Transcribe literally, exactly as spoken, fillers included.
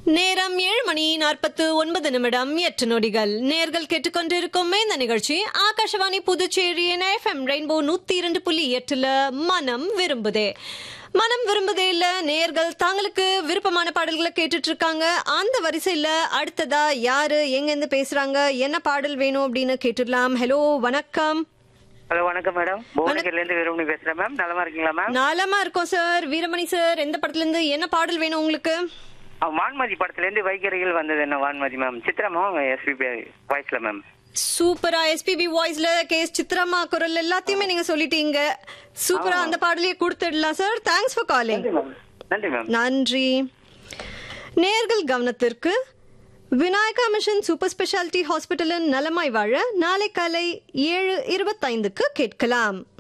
நேரம் ஏழு மணி நாற்பத்து ஒன்பது நிமிடம் எட்டு நொடிகள். நேர்கள் கேட்டுக்கொண்டிருக்கும் இந்த நிகழ்ச்சி ஆகாஷவாணி புதுச்சேரியின் எஃப்எம் ரெயின்போ நூத்தி இரண்டு புள்ளி எட்டுல மனம் விரும்புதே. மனம் விரும்புதே இல்ல நேர்கள் தாங்களுக்கு விருப்பமான பாடல்களை கேட்டுட்டு இருக்காங்க. அந்த வரிசையில அடுத்ததா யாரு எங்க இருந்து பேசுறாங்க, என்ன பாடல் வேணும் அப்படின்னு கேட்டுடலாம். ஹலோ, வணக்கம். ஹலோ, வணக்கம் மேடம். புவனகிரில இருந்து வீரமணி பேசுறேன் மேம். நலமா இருக்கீங்களா மேம்? நலமா இருக்கோம் சார். வீரமணி சார், எந்த படத்துல இருந்து என்ன பாடல் வேணும் உங்களுக்கு? வான்மதி படத்துல இருந்து வைகரையில் வந்தது என்ன வான்மதி மேம். சித்ராமா எஸ்பிபி வாய்ஸ்ல மேம். சூப்பரா எஸ்பிபி வாய்ஸ்ல கேஸ் சித்ராமா குரல் எல்லாத்தையுமே நீங்க சொல்லிட்டீங்க. சூப்பரா அந்த பாடலையே கொடுத்துடலாம் சார். Thanks for calling. நன்றி மேம். நன்றி. நேர்கள் கவனத்திற்கு, விநாயகா மிஷன் சூப்பர் ஸ்பெஷாலிட்டி ஹாஸ்பிட்டலின் நலமாய் வாழ நாளை காலை ஏழு இருபத்தைந்துக்கு கேட்கலாம்.